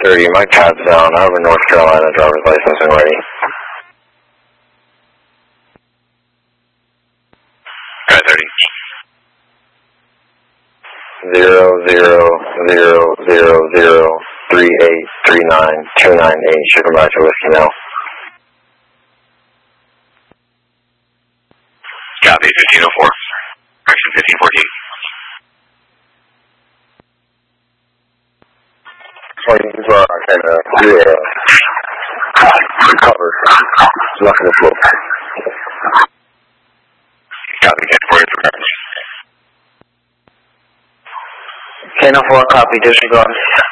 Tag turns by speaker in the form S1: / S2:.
S1: 30, Mike Pat's down, Auburn, North Carolina, driver's license and ready.
S2: Sky 30.
S1: 00003839298, Sugar Macho Whiskey now.
S2: Copy, 1504. Correction, 1514.
S1: Cover. Not going to float.
S2: Copy, 10-4 for coverage.
S3: 10-4, copy, disregard.